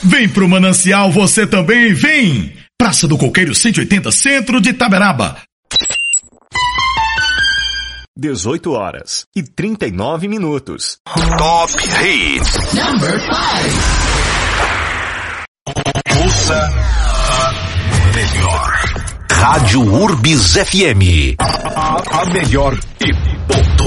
Vem pro Manancial você também, vem! Praça do Coqueiro 180, centro de Itaberaba. 18h39. Top Hits. Number 5. Ouça a melhor. Rádio Urbis FM. A melhor e ponto.